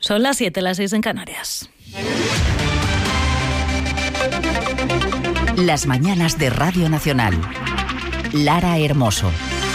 Son las 7, las 6 en Canarias. Las mañanas de Radio Nacional. Lara Hermoso.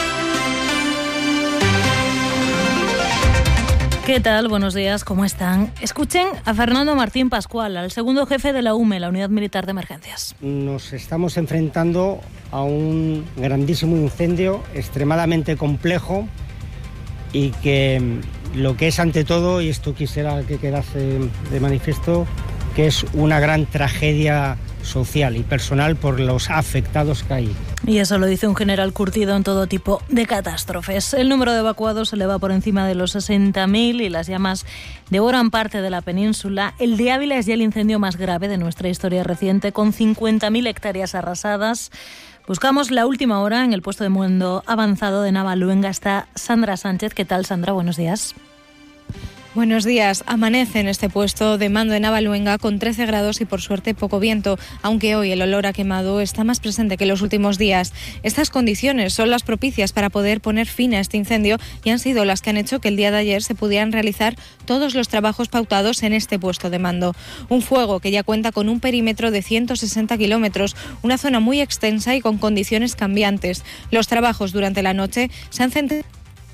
¿Qué tal? Buenos días, ¿cómo están? Escuchen a Fernando Martín Pascual, al segundo jefe de la UME, la Unidad Militar de Emergencias. Nos estamos enfrentando a un grandísimo incendio extremadamente complejo y que lo que es ante todo, y esto quisiera que quedase de manifiesto, que es una gran tragedia social y personal por los afectados que hay. Y eso lo dice un general curtido en todo tipo de catástrofes. El número de evacuados se eleva por encima de los 60.000 y las llamas devoran parte de la península. El de Ávila es ya el incendio más grave de nuestra historia reciente, con 50.000 hectáreas arrasadas. Buscamos la última hora en el puesto de mando avanzado de Navaluenga. Está Sandra Sánchez. ¿Qué tal, Sandra? Buenos días. Buenos días. Amanece en este puesto de mando de Navaluenga con 13 grados y por suerte poco viento, aunque hoy el olor a quemado está más presente que los últimos días. Estas condiciones son las propicias para poder poner fin a este incendio y han sido las que han hecho que el día de ayer se pudieran realizar todos los trabajos pautados en este puesto de mando. Un fuego que ya cuenta con un perímetro de 160 kilómetros, una zona muy extensa y con condiciones cambiantes. Los trabajos durante la noche se han centrado.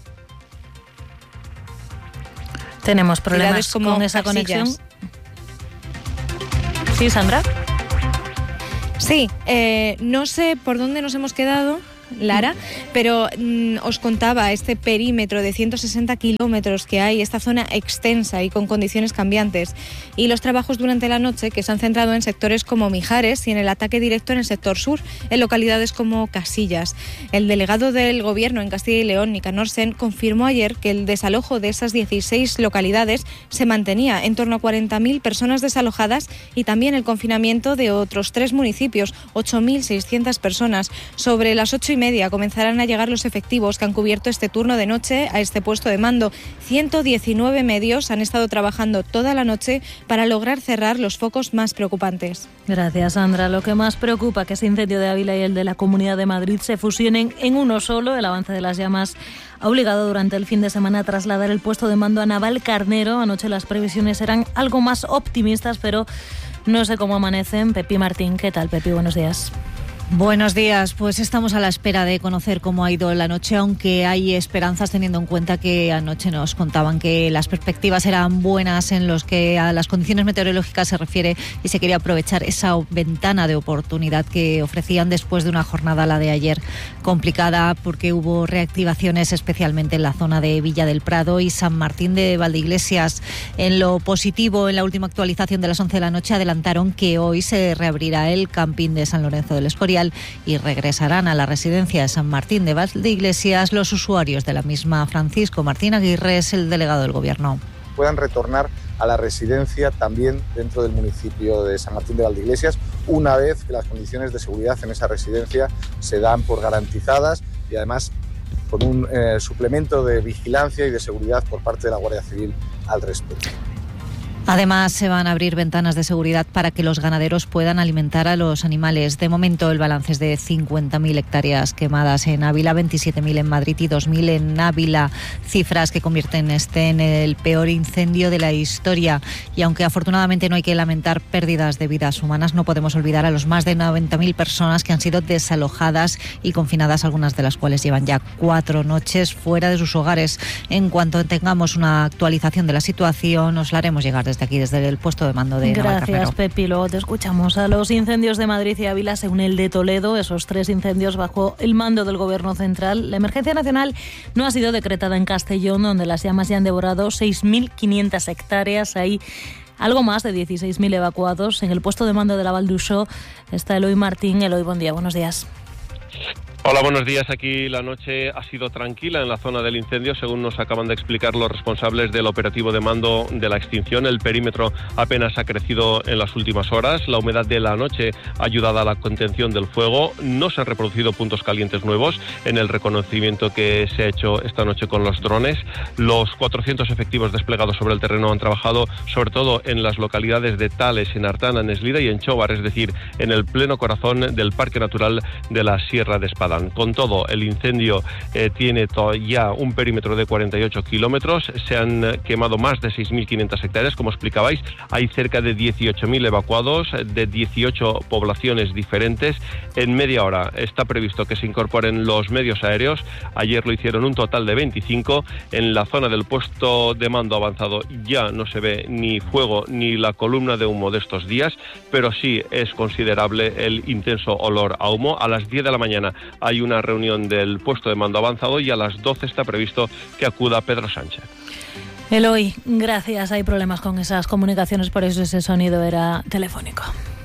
Tenemos problemas con esa conexión. ¿Sí, Sandra? Sí, no sé por dónde nos hemos quedado, Lara, pero os contaba este perímetro de 160 kilómetros que hay, esta zona extensa y con condiciones cambiantes, y los trabajos durante la noche que se han centrado en sectores como Mijares y en el ataque directo en el sector sur, en localidades como Casillas. El delegado del Gobierno en Castilla y León, Nicanor Sen, confirmó ayer que el desalojo de esas 16 localidades se mantenía, en torno a 40.000 personas desalojadas, y también el confinamiento de otros 3 municipios, 8.600 personas. Sobre las 8:30 comenzarán a llegar los efectivos que han cubierto este turno de noche a este puesto de mando. 119 medios han estado trabajando toda la noche para lograr cerrar los focos más preocupantes. Gracias, Sandra. Lo que más preocupa es que ese incendio de Ávila y el de la Comunidad de Madrid se fusionen en uno solo. El avance de las llamas ha obligado durante el fin de semana a trasladar el puesto de mando a Navalcarnero. Anoche las previsiones eran algo más optimistas, pero no sé cómo amanecen. Pepi Martín, ¿qué tal, Pepi? Buenos días. Buenos días, pues estamos a la espera de conocer cómo ha ido la noche, aunque hay esperanzas teniendo en cuenta que anoche nos contaban que las perspectivas eran buenas en los que a las condiciones meteorológicas se refiere, y se quería aprovechar esa ventana de oportunidad que ofrecían después de una jornada, la de ayer, complicada, porque hubo reactivaciones especialmente en la zona de Villa del Prado y San Martín de Valdeiglesias. En lo positivo, en la última actualización de las 11 de la noche, adelantaron que hoy se reabrirá el camping de San Lorenzo del Escorial y regresarán a la residencia de San Martín de Valdeiglesias los usuarios de la misma. Francisco Martín Aguirre es el delegado del Gobierno. Puedan retornar a la residencia también dentro del municipio de San Martín de Valdeiglesias, una vez que las condiciones de seguridad en esa residencia se dan por garantizadas, y además con un suplemento de vigilancia y de seguridad por parte de la Guardia Civil al respecto. Además, se van a abrir ventanas de seguridad para que los ganaderos puedan alimentar a los animales. De momento, el balance es de 50.000 hectáreas quemadas en Ávila, 27.000 en Madrid y 2.000 en Ávila. Cifras que convierten este en el peor incendio de la historia. Y aunque afortunadamente no hay que lamentar pérdidas de vidas humanas, no podemos olvidar a los más de 90.000 personas que han sido desalojadas y confinadas, algunas de las cuales llevan ya 4 noches fuera de sus hogares. En cuanto tengamos una actualización de la situación, os la haremos llegar desde aquí, desde el puesto de mando de Navalcarnero. Gracias, Pepi. Luego te escuchamos. A los incendios de Madrid y Ávila se une el de Toledo, esos 3 incendios bajo el mando del Gobierno central. La emergencia nacional no ha sido decretada en Castellón, donde las llamas ya han devorado 6.500 hectáreas. Hay algo más de 16.000 evacuados. En el puesto de mando de la Val d'Uixó está Eloy Martín. Eloy, buen día, buenos días. Hola, buenos días. Aquí la noche ha sido tranquila en la zona del incendio, según nos acaban de explicar los responsables del operativo de mando de la extinción. El perímetro apenas ha crecido en las últimas horas. La humedad de la noche ha ayudado a la contención del fuego. No se han reproducido puntos calientes nuevos en el reconocimiento que se ha hecho esta noche con los drones. Los 400 efectivos desplegados sobre el terreno han trabajado sobre todo en las localidades de Tales, en Artana, en Eslida y en Chóvar, es decir, en el pleno corazón del Parque Natural de la Sierra de Espadán. controlan. Con todo, el incendio tiene ya un perímetro de 48 kilómetros, se han quemado más de 6.500 hectáreas, como explicabais, hay cerca de 18.000 evacuados de 18 poblaciones diferentes. En media hora está previsto que se incorporen los medios aéreos, ayer lo hicieron un total de 25, en la zona del puesto de mando avanzado ya no se ve ni fuego ni la columna de humo de estos días, pero sí es considerable el intenso olor a humo. A las 10 de la mañana hay una reunión del puesto de mando avanzado y a las 12 está previsto que acuda Pedro Sánchez. Eloy, gracias. Hay problemas con esas comunicaciones, por eso ese sonido era telefónico.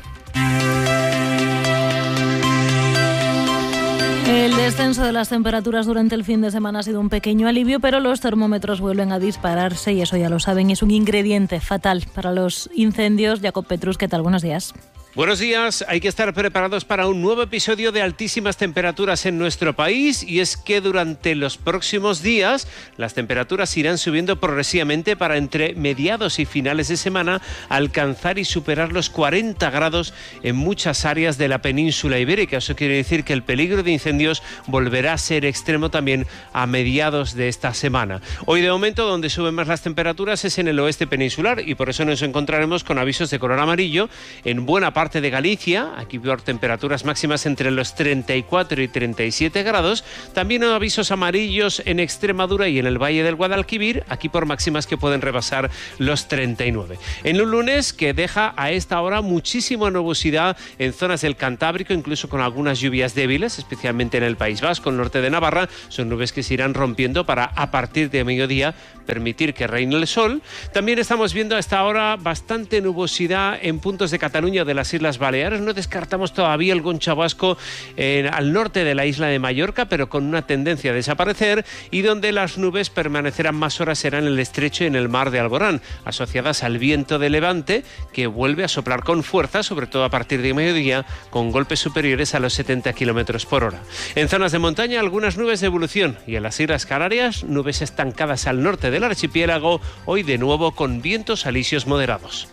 El descenso de las temperaturas durante el fin de semana ha sido un pequeño alivio, pero los termómetros vuelven a dispararse y eso ya lo saben, es un ingrediente fatal para los incendios. Jacob Petrus, ¿qué tal? Buenos días. Buenos días. Hay que estar preparados para un nuevo episodio de altísimas temperaturas en nuestro país, y es que durante los próximos días las temperaturas irán subiendo progresivamente para entre mediados y finales de semana alcanzar y superar los 40 grados en muchas áreas de la península ibérica. Eso quiere decir que el peligro de incendios volverá a ser extremo también a mediados de esta semana. Hoy de momento donde suben más las temperaturas es en el oeste peninsular, y por eso nos encontraremos con avisos de color amarillo en buena parte de Galicia, aquí por temperaturas máximas entre los 34 y 37 grados, también avisos amarillos en Extremadura y en el Valle del Guadalquivir, aquí por máximas que pueden rebasar los 39. En un lunes que deja a esta hora muchísima nubosidad en zonas del Cantábrico, incluso con algunas lluvias débiles, especialmente en el País Vasco, el norte de Navarra, son nubes que se irán rompiendo para a partir de mediodía permitir que reine el sol. También estamos viendo a esta hora bastante nubosidad en puntos de Cataluña, de las Islas Baleares. No descartamos todavía el Gonchabasco al norte de la isla de Mallorca, pero con una tendencia a desaparecer, y donde las nubes permanecerán más horas serán en el estrecho y en el mar de Alborán, asociadas al viento de levante que vuelve a soplar con fuerza, sobre todo a partir de mediodía, con golpes superiores a los 70 kilómetros por hora. En zonas de montaña, algunas nubes de evolución, y en las Islas Canarias, nubes estancadas al norte del archipiélago, hoy de nuevo con vientos alisios moderados.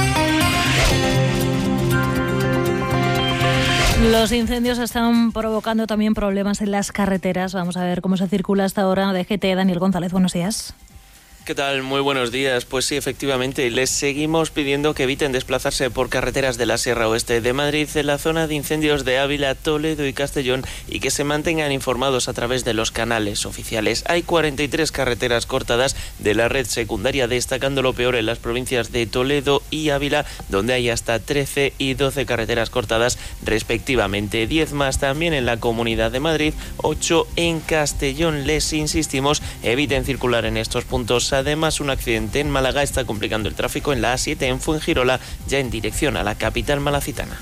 Los incendios están provocando también problemas en las carreteras. Vamos a ver cómo se circula hasta ahora. DGT, Daniel González, buenos días. ¿Qué tal? Muy buenos días. Pues sí, efectivamente, les seguimos pidiendo que eviten desplazarse por carreteras de la Sierra Oeste de Madrid, en la zona de incendios de Ávila, Toledo y Castellón, y que se mantengan informados a través de los canales oficiales. Hay 43 carreteras cortadas de la red secundaria, destacando lo peor en las provincias de Toledo y Ávila, donde hay hasta 13 y 12 carreteras cortadas respectivamente. 10 más también en la Comunidad de Madrid, 8 en Castellón. Les insistimos, eviten circular en estos puntos. Además, un accidente en Málaga está complicando el tráfico en la A7 en Fuengirola, ya en dirección a la capital malacitana.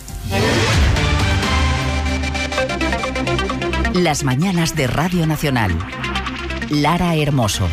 Las mañanas de Radio Nacional. Lara Hermoso.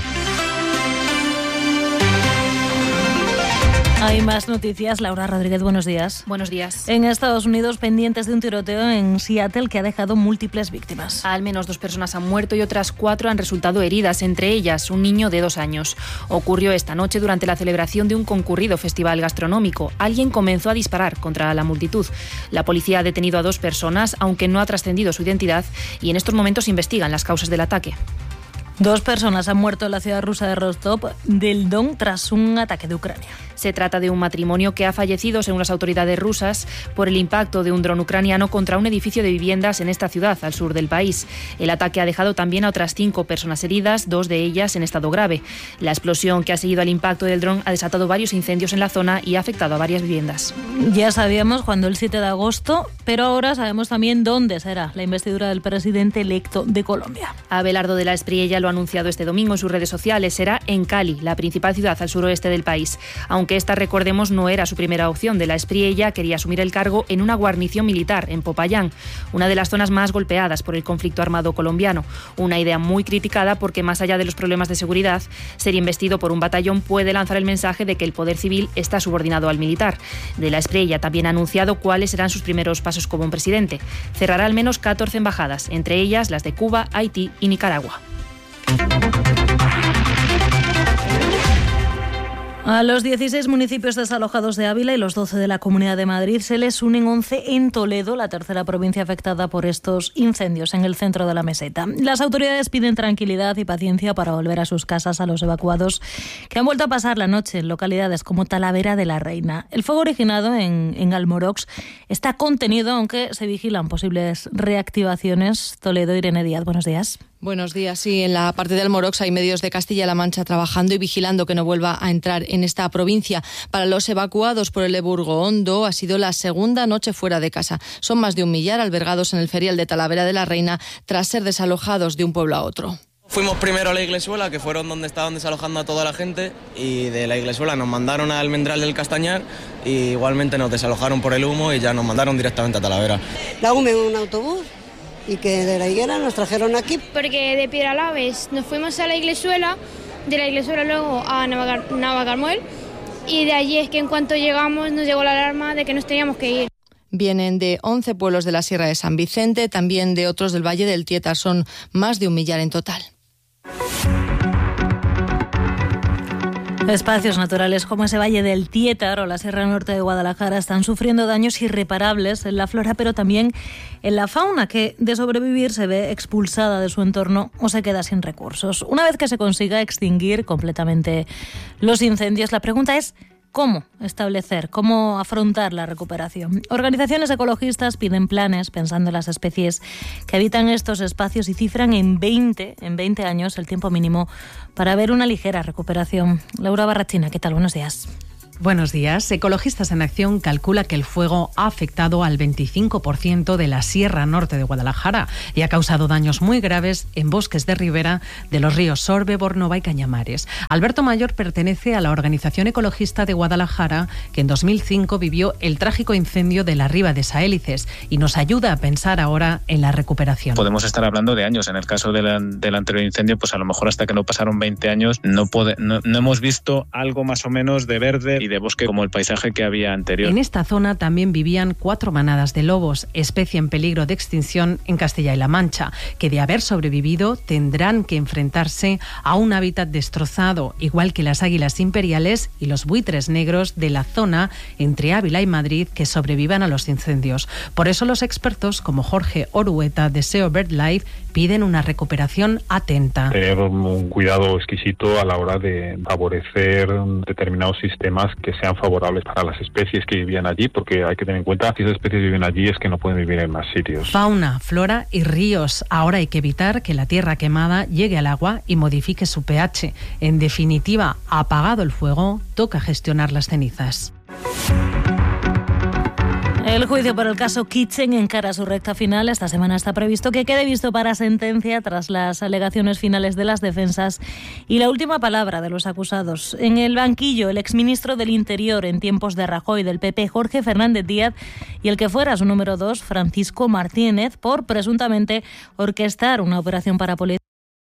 Hay más noticias. Laura Rodríguez, buenos días. Buenos días. En Estados Unidos, pendientes de un tiroteo en Seattle que ha dejado múltiples víctimas. Al menos 2 personas han muerto y otras 4 han resultado heridas, entre ellas un niño de 2 años. Ocurrió esta noche durante la celebración de un concurrido festival gastronómico. Alguien comenzó a disparar contra la multitud. La policía ha detenido a 2 personas, aunque no ha trascendido su identidad, y en estos momentos investigan las causas del ataque. 2 personas han muerto en la ciudad rusa de Rostov del Don tras un ataque de Ucrania. Se trata de un matrimonio que ha fallecido, según las autoridades rusas, por el impacto de un dron ucraniano contra un edificio de viviendas en esta ciudad, al sur del país. El ataque ha dejado también a otras 5 personas heridas, 2 de ellas en estado grave. La explosión que ha seguido al impacto del dron ha desatado varios incendios en la zona y ha afectado a varias viviendas. Ya sabíamos cuándo, el 7 de agosto, pero ahora sabemos también dónde será la investidura del presidente electo de Colombia. Abelardo de la Espriella lo ha anunciado este domingo en sus redes sociales. Será en Cali, la principal ciudad al suroeste del país. Aunque esta, recordemos, no era su primera opción. De la Espriella quería asumir el cargo en una guarnición militar en Popayán, una de las zonas más golpeadas por el conflicto armado colombiano. Una idea muy criticada porque, más allá de los problemas de seguridad, ser investido por un batallón puede lanzar el mensaje de que el poder civil está subordinado al militar. De la Espriella también ha anunciado cuáles serán sus primeros pasos como presidente. Cerrará al menos 14 embajadas, entre ellas las de Cuba, Haití y Nicaragua. A los 16 municipios desalojados de Ávila y los 12 de la Comunidad de Madrid se les unen 11 en Toledo, la tercera provincia afectada por estos incendios en el centro de la meseta. Las autoridades piden tranquilidad y paciencia para volver a sus casas a los evacuados que han vuelto a pasar la noche en localidades como Talavera de la Reina. El fuego originado en Almorox está contenido, aunque se vigilan posibles reactivaciones. Toledo, Irene Díaz, buenos días. Buenos días. Sí, en la parte de Almorox hay medios de Castilla-La Mancha trabajando y vigilando que no vuelva a entrar en esta provincia. Para los evacuados por el Eburgo Hondo ha sido la segunda noche fuera de casa. Son más de 1 millar albergados en el ferial de Talavera de la Reina tras ser desalojados de un pueblo a otro. Fuimos primero a la Iglesuela, que fueron donde estaban desalojando a toda la gente, y de la Iglesuela nos mandaron al Almendral del Castañar y igualmente nos desalojaron por el humo y ya nos mandaron directamente a Talavera. La UME en un autobús y que de la Higuera nos trajeron aquí. Porque de Piedralaves nos fuimos a la Iglesuela, de la Iglesuela luego a Navacarmuel, y de allí es que en cuanto llegamos nos llegó la alarma de que nos teníamos que ir. Vienen de 11 pueblos de la Sierra de San Vicente, también de otros del Valle del Tietar. Son más de 1 millar en total. Espacios naturales como ese Valle del Tietar o la Sierra Norte de Guadalajara están sufriendo daños irreparables en la flora, pero también en la fauna, que de sobrevivir se ve expulsada de su entorno o se queda sin recursos. Una vez que se consiga extinguir completamente los incendios, la pregunta es ¿cómo establecer, cómo afrontar la recuperación? Organizaciones ecologistas piden planes pensando en las especies que habitan estos espacios y cifran en 20 años el tiempo mínimo para ver una ligera recuperación. Laura Barrachina, ¿qué tal? Buenos días. Buenos días. Ecologistas en Acción calcula que el fuego ha afectado al 25% de la Sierra Norte de Guadalajara y ha causado daños muy graves en bosques de ribera de los ríos Sorbe, Bornova y Cañamares. Alberto Mayor pertenece a la Organización Ecologista de Guadalajara, que en 2005 vivió el trágico incendio de la Riba de Saélices y nos ayuda a pensar ahora en la recuperación. Podemos estar hablando de años. En el caso del anterior incendio, pues a lo mejor hasta que no pasaron 20 años no hemos visto algo más o menos de verde y de bosque como el paisaje que había anterior. En esta zona también vivían 4 manadas de lobos, especie en peligro de extinción en Castilla y La Mancha, que de haber sobrevivido tendrán que enfrentarse a un hábitat destrozado, igual que las águilas imperiales y los buitres negros de la zona entre Ávila y Madrid que sobrevivan a los incendios. Por eso los expertos, como Jorge Orueta de SEO BirdLife, piden una recuperación atenta. Tener un cuidado exquisito a la hora de favorecer determinados sistemas que sean favorables para las especies que vivían allí, porque hay que tener en cuenta que esas especies viven allí es que no pueden vivir en más sitios. Fauna, flora y ríos. Ahora hay que evitar que la tierra quemada llegue al agua y modifique su pH. En definitiva, apagado el fuego, toca gestionar las cenizas. El juicio por el caso Kitchen encara su recta final. Esta semana está previsto que quede visto para sentencia tras las alegaciones finales de las defensas y la última palabra de los acusados. En el banquillo, el exministro del Interior en tiempos de Rajoy del PP, Jorge Fernández Díaz, y el que fuera su número 2, Francisco Martínez, por presuntamente orquestar una operación para policía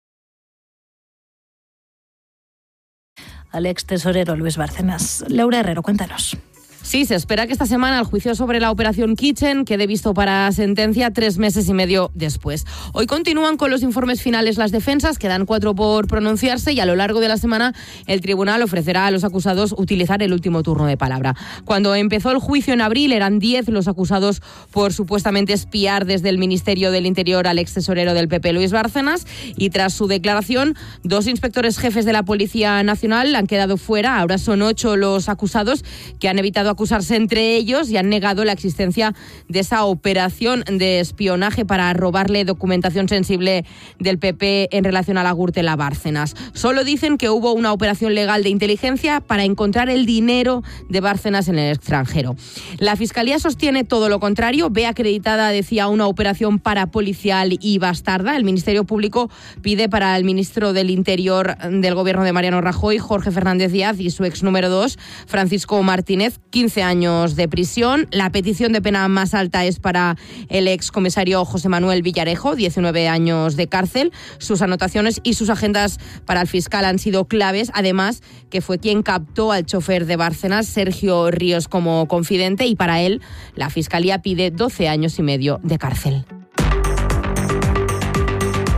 al ex tesorero Luis Bárcenas. Laura Herrero, cuéntanos. Sí, se espera que esta semana el juicio sobre la operación Kitchen quede visto para sentencia 3 meses y medio después. Hoy continúan con los informes finales las defensas, quedan 4 por pronunciarse y a lo largo de la semana el tribunal ofrecerá a los acusados utilizar el último turno de palabra. Cuando empezó el juicio en abril eran 10 los acusados por supuestamente espiar desde el Ministerio del Interior al ex tesorero del PP Luis Bárcenas y tras su declaración 2 inspectores jefes de la Policía Nacional han quedado fuera. Ahora son 8 los acusados que han evitado acusarse entre ellos y han negado la existencia de esa operación de espionaje para robarle documentación sensible del PP en relación a la Gürtel Bárcenas. Solo dicen que hubo una operación legal de inteligencia para encontrar el dinero de Bárcenas en el extranjero. La Fiscalía sostiene todo lo contrario, ve acreditada, decía, una operación parapolicial y bastarda. El Ministerio Público pide para el ministro del Interior del gobierno de Mariano Rajoy, Jorge Fernández Díaz, y su ex número 2, Francisco Martínez, 15 años de prisión. La petición de pena más alta es para el excomisario José Manuel Villarejo, 19 años de cárcel. Sus anotaciones y sus agendas para el fiscal han sido claves, además que fue quien captó al chofer de Bárcenas, Sergio Ríos, como confidente, y para él la Fiscalía pide 12 años y medio de cárcel.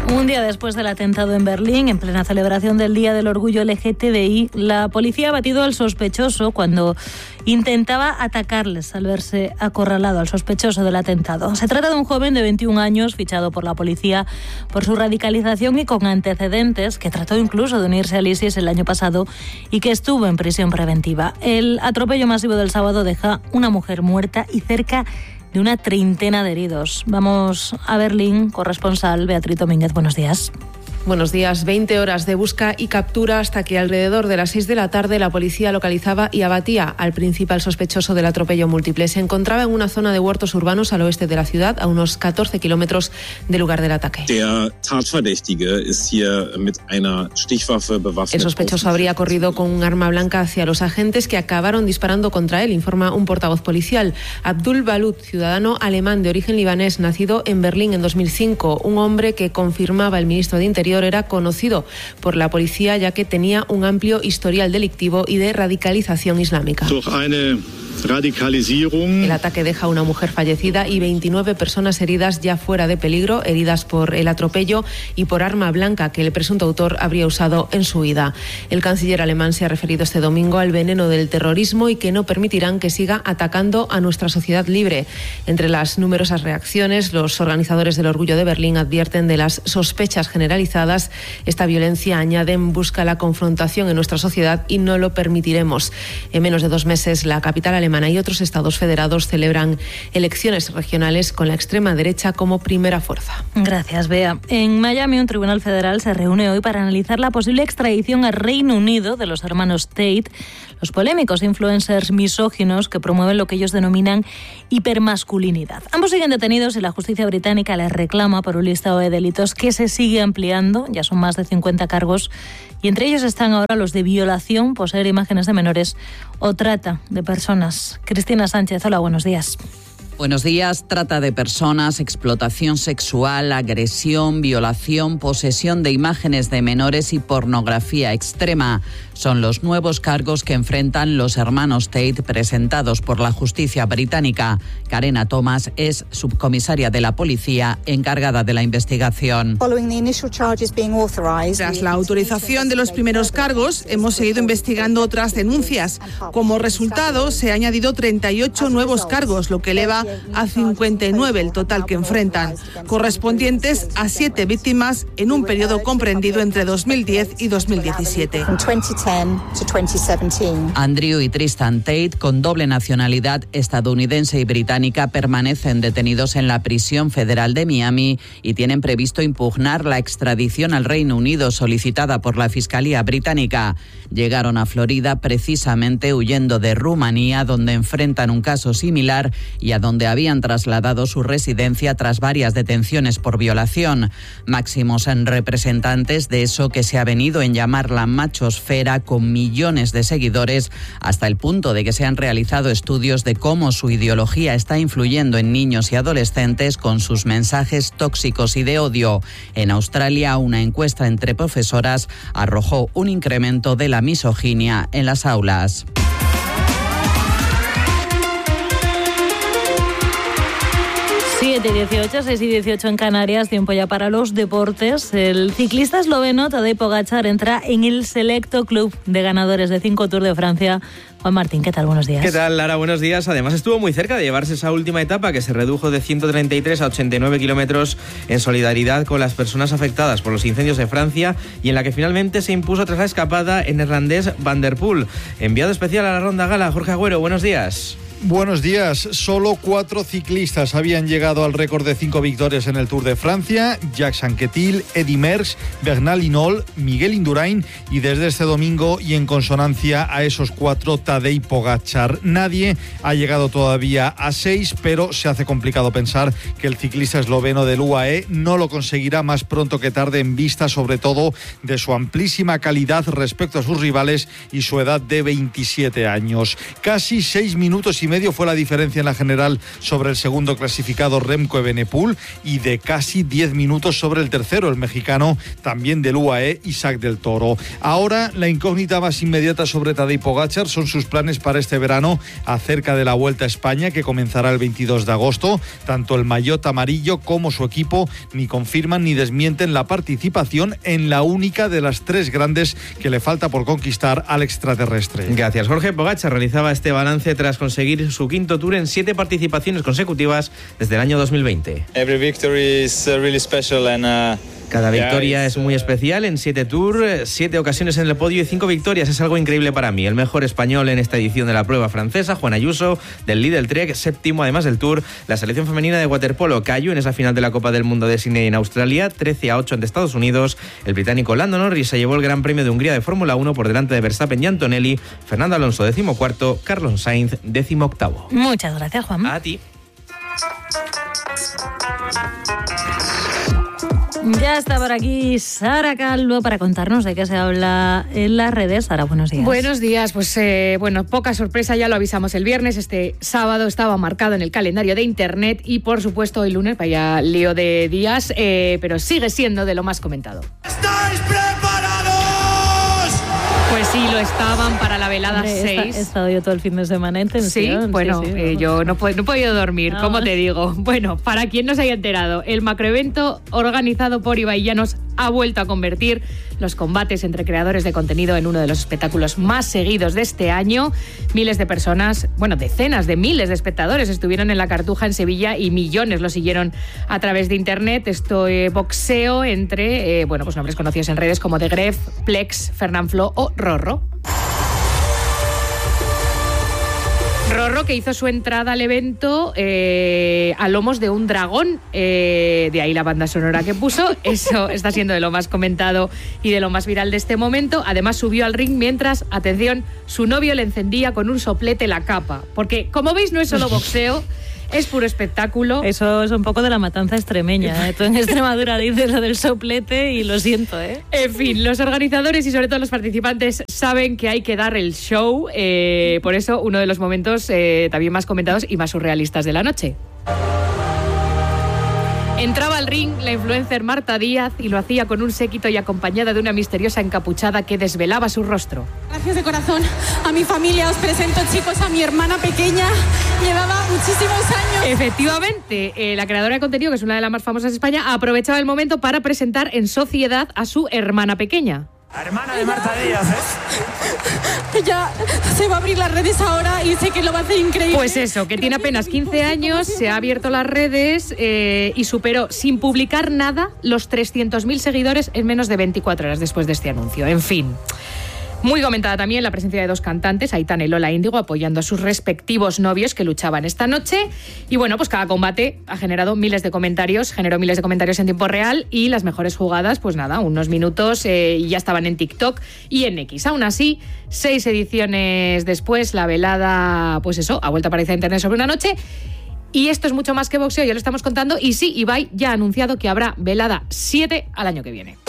Un día después del atentado en Berlín, en plena celebración del Día del Orgullo LGTBI, la policía ha batido al sospechoso cuando intentaba atacarles al verse acorralado al sospechoso del atentado. Se trata de un joven de 21 años, fichado por la policía por su radicalización y con antecedentes, que trató incluso de unirse al ISIS el año pasado y que estuvo en prisión preventiva. El atropello masivo del sábado deja una mujer muerta y cerca de una treintena de heridos. Vamos a Berlín, corresponsal Beatriz Domínguez, buenos días. Buenos días. 20 horas de busca y captura hasta que alrededor de las 6 de la tarde la policía localizaba y abatía al principal sospechoso del atropello múltiple. Se encontraba en una zona de huertos urbanos al oeste de la ciudad, a unos 14 kilómetros del lugar del ataque. El sospechoso habría corrido con un arma blanca hacia los agentes que acabaron disparando contra él, informa un portavoz policial. Abdul Balut, ciudadano alemán de origen libanés, nacido en Berlín en 2005, un hombre que confirmaba el ministro de Interior era conocido por la policía ya que tenía un amplio historial delictivo y de radicalización islámica. El ataque deja a una mujer fallecida y 29 personas heridas ya fuera de peligro, heridas por el atropello y por arma blanca que el presunto autor habría usado en su huida. El canciller alemán se ha referido este domingo al veneno del terrorismo y que no permitirán que siga atacando a nuestra sociedad libre. Entre las numerosas reacciones, los organizadores del Orgullo de Berlín advierten de las sospechas generalizadas. Esta violencia, añaden, busca la confrontación en nuestra sociedad y no lo permitiremos. En menos de 2 meses, la capital alemana y otros estados federados celebran elecciones regionales con la extrema derecha como primera fuerza. Gracias, Bea. En Miami, un tribunal federal se reúne hoy para analizar la posible extradición al Reino Unido de los hermanos Tate, los polémicos influencers misóginos que promueven lo que ellos denominan hipermasculinidad. Ambos siguen detenidos y la justicia británica les reclama por un listado de delitos que se sigue ampliando. Ya son más de 50 cargos y entre ellos están ahora los de violación, poseer imágenes de menores o trata de personas. Cristina Sánchez, hola, buenos días. Buenos días. Trata de personas, explotación sexual, agresión, violación, posesión de imágenes de menores y pornografía extrema. Son los nuevos cargos que enfrentan los hermanos Tate presentados por la justicia británica. Karena Thomas es subcomisaria de la policía encargada de la investigación. Tras la autorización de los primeros cargos, hemos seguido investigando otras denuncias. Como resultado, se han añadido 38 nuevos cargos, lo que eleva a 59 el total que enfrentan, correspondientes a 7 víctimas en un periodo comprendido entre 2010 y 2017. Andrew y Tristan Tate, con doble nacionalidad estadounidense y británica, permanecen detenidos en la prisión federal de Miami y tienen previsto impugnar la extradición al Reino Unido solicitada por la Fiscalía británica. Llegaron a Florida precisamente huyendo de Rumanía, donde enfrentan un caso similar y a donde habían trasladado su residencia tras varias detenciones por violación. Máximos representantes de eso que se ha venido en llamar la machosfera, con millones de seguidores, hasta el punto de que se han realizado estudios de cómo su ideología está influyendo en niños y adolescentes con sus mensajes tóxicos y de odio. En Australia, una encuesta entre profesoras arrojó un incremento de la misoginia en las aulas. Sí, 18, 6 y 18 en Canarias, tiempo ya para los deportes. El ciclista esloveno Tadej Pogačar entra en el selecto club de ganadores de 5 Tours de Francia. Juan Martín, ¿qué tal? Buenos días. ¿Qué tal, Lara? Buenos días. Además estuvo muy cerca de llevarse esa última etapa que se redujo de 133 a 89 kilómetros en solidaridad con las personas afectadas por los incendios de Francia y en la que finalmente se impuso tras la escapada el neerlandés Van der Poel. Enviado especial a la Ronda Gala, Jorge Agüero, buenos días. Buenos días. Solo 4 ciclistas habían llegado al récord de 5 victorias en el Tour de Francia: Jacques Anquetil, Eddy Merckx, Bernal Hinault, Miguel Indurain y desde este domingo, y en consonancia a esos 4, Tadej Pogačar. Nadie ha llegado todavía a 6, pero se hace complicado pensar que el ciclista esloveno del UAE no lo conseguirá más pronto que tarde, en vista sobre todo de su amplísima calidad respecto a sus rivales y su edad de 27 años. Casi 6 minutos y 2,5 fue la diferencia en la general sobre el segundo clasificado Remco Evenepoel y de casi 10 minutos sobre el tercero, el mexicano también del UAE, Isaac del Toro. Ahora la incógnita más inmediata sobre Tadej Pogačar son sus planes para este verano acerca de la Vuelta a España, que comenzará el 22 de agosto. Tanto el maillot amarillo como su equipo ni confirman ni desmienten la participación en la única de las 3 grandes que le falta por conquistar al extraterrestre. Gracias, Jorge. Pogačar realizaba este balance tras conseguir su quinto Tour en 7 participaciones consecutivas desde el año 2020. Every victory is really special and cada victoria es muy especial. En 7 Tours, 7 ocasiones en el podio y 5 victorias. Es algo increíble para mí. El mejor español en esta edición de la prueba francesa, Juan Ayuso, del Lidl Trek, séptimo además del Tour. La selección femenina de waterpolo cayó en esa final de la Copa del Mundo de Sydney en Australia, 13-8 ante Estados Unidos. El británico Lando Norris se llevó el Gran Premio de Hungría de Fórmula 1 por delante de Verstappen y Antonelli. Fernando Alonso, 14º, Carlos Sainz, 18º. Muchas gracias, Juan. A ti. Ya está por aquí Sara Calvo para contarnos de qué se habla en las redes. Sara, buenos días. Buenos días. Pues poca sorpresa, ya lo avisamos el viernes. Este sábado estaba marcado en el calendario de Internet y por supuesto el lunes, vaya lío de días, pero sigue siendo de lo más comentado. ¿Estáis preparados? Pues sí, lo estaban para la velada 6. He estado yo todo el fin de semana en tensión. Sí, bueno, yo no he podido dormir, ¿cómo te digo? Bueno, para quien no se haya enterado, el macroevento organizado por Ibai Llanos ha vuelto a convertir los combates entre creadores de contenido en uno de los espectáculos más seguidos de este año. Miles de personas, decenas de miles de espectadores estuvieron en la Cartuja en Sevilla y millones lo siguieron a través de Internet. Esto boxeo entre nombres conocidos en redes como The Gref, Plex, Fernanfloo o Rorro. Rorro, que hizo su entrada al evento a lomos de un dragón, de ahí la banda sonora que puso. Eso está siendo de lo más comentado y de lo más viral de este momento. Además subió al ring mientras, atención, su novio le encendía con un soplete la capa. Porque, como veis, no es solo boxeo, es puro espectáculo. Eso es un poco de la matanza extremeña, ¿eh? Tú en Extremadura dices lo del soplete y lo siento, ¿eh? En fin, los organizadores y sobre todo los participantes saben que hay que dar el show. Por eso, uno de los momentos también más comentados y más surrealistas de la noche. Entraba al ring la influencer Marta Díaz y lo hacía con un séquito y acompañada de una misteriosa encapuchada que desvelaba su rostro. Gracias de corazón a mi familia. Os presento, chicos, a mi hermana pequeña. Llevaba muchísimos años. Efectivamente, la creadora de contenido, que es una de las más famosas de España, aprovechaba el momento para presentar en sociedad a su hermana pequeña. La hermana de Marta Díaz, Ella se va a abrir las redes ahora y sé que lo va a hacer increíble. Pues eso, que tiene apenas 15 años, se ha abierto las redes y superó sin publicar nada los 300.000 seguidores en menos de 24 horas después de este anuncio. En fin. Muy comentada también la presencia de 2 cantantes, Aitana y Lola Índigo, apoyando a sus respectivos novios que luchaban esta noche. Y pues cada combate ha generado miles de comentarios, en tiempo real y las mejores jugadas, unos minutos y ya estaban en TikTok y en X. Aún así, 6 ediciones después, la velada, ha vuelto a aparecer en Internet sobre una noche. Y esto es mucho más que boxeo, ya lo estamos contando. Y sí, Ibai ya ha anunciado que habrá velada 7 al año que viene.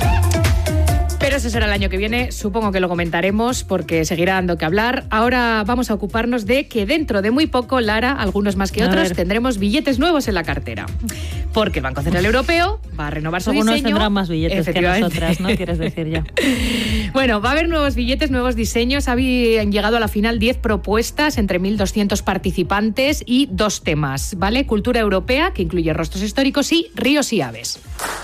Pero ese será el año que viene, supongo que lo comentaremos porque seguirá dando que hablar. Ahora vamos a ocuparnos de que dentro de muy poco, Lara, algunos más que otros, tendremos billetes nuevos en la cartera. Porque el Banco Central Europeo va a renovar su diseño. Algunos tendrán más billetes que nosotras, ¿no? Quieres decir ya. Va a haber nuevos billetes, nuevos diseños. Han llegado a la final 10 propuestas entre 1.200 participantes y 2 temas, ¿vale? Cultura europea, que incluye rostros históricos, y ríos y aves.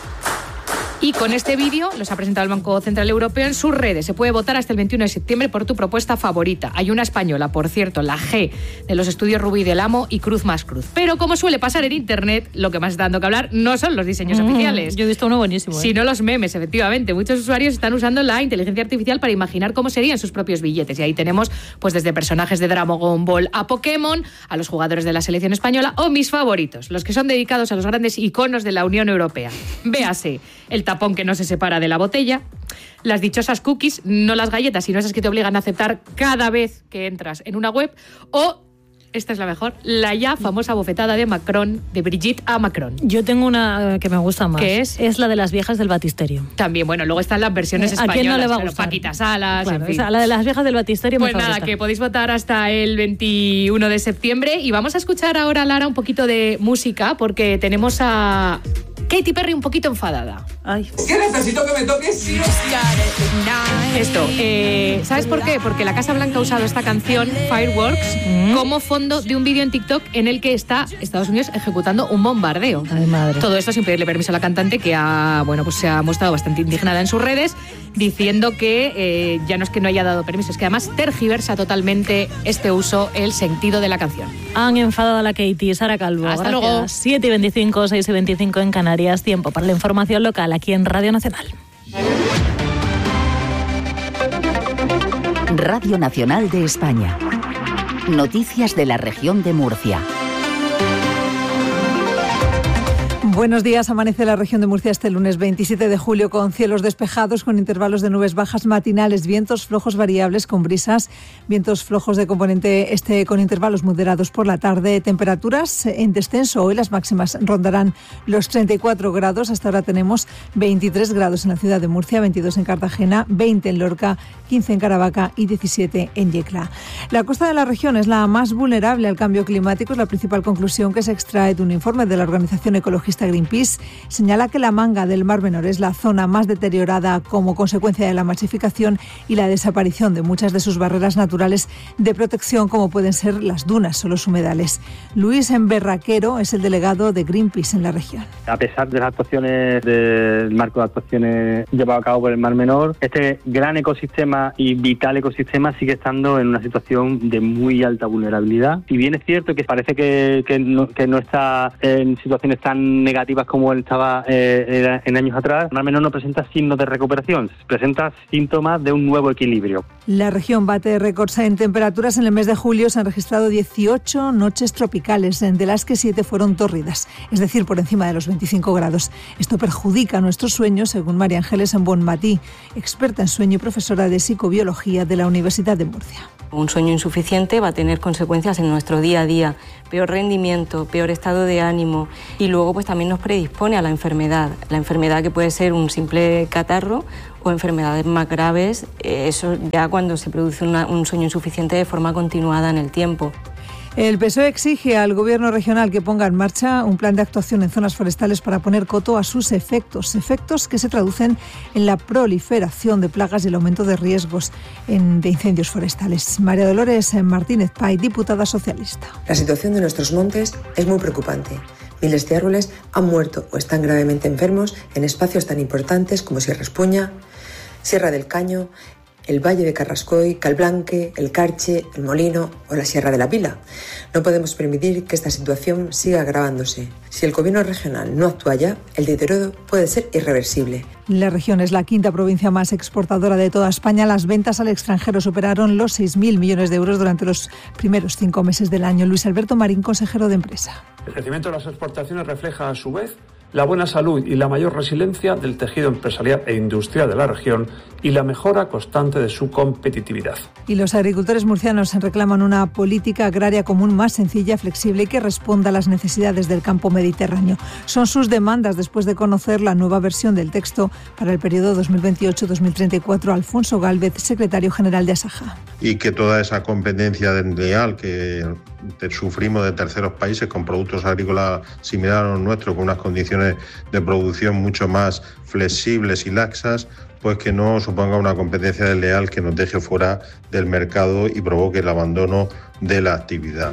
Y con este vídeo los ha presentado el Banco Central Europeo en sus redes. Se puede votar hasta el 21 de septiembre por tu propuesta favorita. Hay una española, por cierto, la G, de los estudios Rubí del Amo y Cruz más Cruz. Pero como suele pasar en Internet, lo que más está dando que hablar no son los diseños oficiales. Yo he visto uno buenísimo. Sino los memes, efectivamente. Muchos usuarios están usando la inteligencia artificial para imaginar cómo serían sus propios billetes. Y ahí tenemos desde personajes de Dragon Ball a Pokémon, a los jugadores de la selección española o mis favoritos, los que son dedicados a los grandes iconos de la Unión Europea. Véase el tapón que no se separa de la botella, las dichosas cookies, no las galletas, sino esas que te obligan a aceptar cada vez que entras en una web, o esta es la mejor, la ya famosa bofetada de Macron, de Brigitte a Macron. Yo tengo una que me gusta más. ¿Qué es? Es la de las viejas del Batisterio. También, bueno, luego están las versiones españolas. ¿A quién no le va a gustar? Paquita Salas, Claro, en fin. esa, la de las viejas del Batisterio. Pues nada, que podéis votar hasta el 21 de septiembre. Y vamos a escuchar ahora, Lara, un poquito de música, porque tenemos a Katy Perry un poquito enfadada. Ay. Es que necesito que me toques sí. Esto, ¿sabes por qué? Porque la Casa Blanca ha usado esta canción, Fireworks, como fondo de un vídeo en TikTok en el que está Estados Unidos ejecutando un bombardeo. Ay, madre. Todo esto sin pedirle permiso a la cantante, que se ha mostrado bastante indignada en sus redes, diciendo que ya no es que no haya dado permiso, es que además tergiversa totalmente este uso, el sentido de la canción. Han enfadado a la Katy. Sara Calvo. Hasta gracias. luego. 7:25, 6:25 en Canarias. Tiempo para la información local aquí en Radio Nacional. Radio Nacional de España. Noticias de la región de Murcia. Buenos días. Amanece la región de Murcia este lunes 27 de julio con cielos despejados, con intervalos de nubes bajas matinales, vientos flojos variables con brisas, vientos flojos de componente este con intervalos moderados por la tarde. Temperaturas en descenso. Hoy las máximas rondarán los 34 grados. Hasta ahora tenemos 23 grados en la ciudad de Murcia, 22 en Cartagena, 20 en Lorca, 15 en Caravaca y 17 en Yecla. La costa de la región es la más vulnerable al cambio climático. Es la principal conclusión que se extrae de un informe de la organización ecologista Greenpeace. Señala que la manga del Mar Menor es la zona más deteriorada como consecuencia de la masificación y la desaparición de muchas de sus barreras naturales de protección, como pueden ser las dunas o los humedales. Luis Emberraquero es el delegado de Greenpeace en la región. A pesar de las actuaciones del marco de actuaciones llevado a cabo por el Mar Menor, este gran ecosistema y vital ecosistema sigue estando en una situación de muy alta vulnerabilidad. Si bien es cierto que parece que no está en situaciones tan negativas como él estaba en años atrás, al menos no presenta signos de recuperación, presenta síntomas de un nuevo equilibrio. La región bate récords en temperaturas. En el mes de julio se han registrado 18 noches tropicales, de las que 7 fueron tórridas, es decir, por encima de los 25 grados. Esto perjudica nuestro sueño, según María Ángeles Bonmatí, experta en sueño y profesora de psicobiología de la Universidad de Murcia. Un sueño insuficiente va a tener consecuencias en nuestro día a día, peor rendimiento, peor estado de ánimo, y luego pues también nos predispone a la enfermedad que puede ser un simple catarro o enfermedades más graves, eso ya cuando se produce un sueño insuficiente de forma continuada en el tiempo. El PSOE exige al Gobierno regional que ponga en marcha un plan de actuación en zonas forestales para poner coto a sus efectos que se traducen en la proliferación de plagas y el aumento de riesgos de incendios forestales. María Dolores Martínez Pay, diputada socialista. La situación de nuestros montes es muy preocupante. Miles de árboles han muerto o están gravemente enfermos en espacios tan importantes como Sierra Espuña, Sierra del Caño, el Valle de Carrascoy, Calblanque, el Carche, el Molino o la Sierra de la Pila. No podemos permitir que esta situación siga agravándose. Si el Gobierno regional no actúa ya, el deterioro puede ser irreversible. La región es la quinta provincia más exportadora de toda España. Las ventas al extranjero superaron los 6.000 millones de euros durante los primeros 5 meses del año. Luis Alberto Marín, consejero de Empresa. El crecimiento de las exportaciones refleja, a su vez, la buena salud y la mayor resiliencia del tejido empresarial e industrial de la región y la mejora constante de su competitividad. Y los agricultores murcianos reclaman una política agraria común más sencilla, flexible y que responda a las necesidades del campo mediterráneo. Son sus demandas después de conocer la nueva versión del texto para el periodo 2028-2034. Alfonso Gálvez, secretario general de Asaja. Y que toda esa competencia desleal que sufrimos de terceros países con productos agrícolas similares a los nuestros, con unas condiciones de producción mucho más flexibles y laxas, pues que no suponga una competencia desleal que nos deje fuera del mercado y provoque el abandono de la actividad.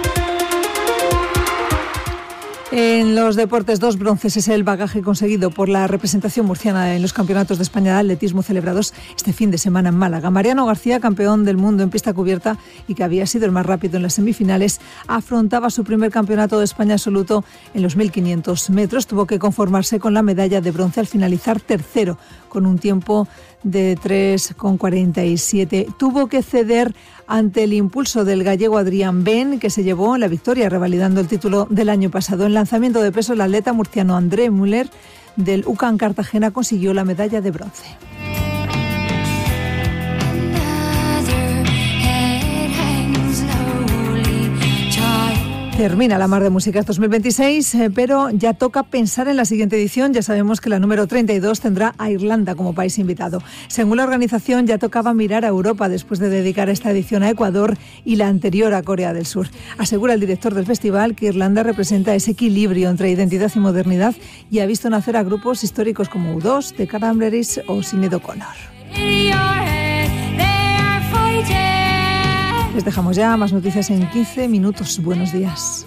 En los deportes, 2 bronces es el bagaje conseguido por la representación murciana en los campeonatos de España de atletismo celebrados este fin de semana en Málaga. Mariano García, campeón del mundo en pista cubierta y que había sido el más rápido en las semifinales, afrontaba su primer campeonato de España absoluto en los 1.500 metros. Tuvo que conformarse con la medalla de bronce al finalizar tercero, con un tiempo de 3,47. Tuvo que ceder ante el impulso del gallego Adrián Ben, que se llevó la victoria, revalidando el título del año pasado. En lanzamiento de peso, el atleta murciano André Müller del UCAM Cartagena consiguió la medalla de bronce. Termina la Mar de Músicas 2026, pero ya toca pensar en la siguiente edición. Ya sabemos que la número 32 tendrá a Irlanda como país invitado. Según la organización, ya tocaba mirar a Europa después de dedicar esta edición a Ecuador y la anterior a Corea del Sur. Asegura el director del festival que Irlanda representa ese equilibrio entre identidad y modernidad y ha visto nacer a grupos históricos como U2, The Cranberries o Sinéad O'Connor. Les dejamos ya, más noticias en 15 minutos. Buenos días.